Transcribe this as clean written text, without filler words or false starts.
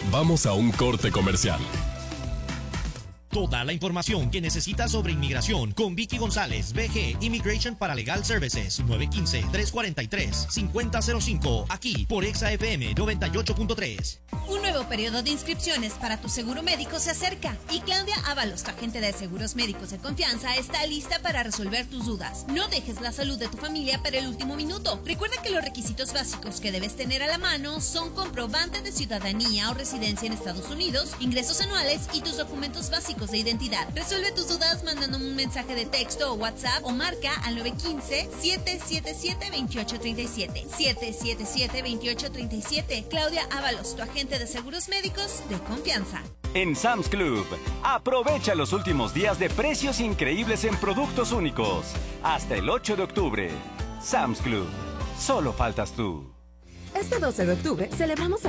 Vamos a un corte comercial. Toda la información que necesitas sobre inmigración con Vicky González, BG Immigration Paralegal Services, 915-343-5005, aquí por Exa FM 98.3. Un nuevo periodo de inscripciones para tu seguro médico se acerca y Claudia Ábalos, tu agente de seguros médicos de confianza, está lista para resolver tus dudas. No dejes la salud de tu familia para el último minuto. Recuerda que los requisitos básicos que debes tener a la mano son comprobante de ciudadanía o residencia en Estados Unidos, ingresos anuales y tus documentos básicos de identidad. Resuelve tus dudas mandando un mensaje de texto o WhatsApp o marca al 915-777-2837. 777-2837. Claudia Ábalos, tu agente de seguros médicos de confianza. En Sam's Club, aprovecha los últimos días de precios increíbles en productos únicos. Hasta el 8 de octubre. Sam's Club. Solo faltas tú. Este 12 de octubre celebramos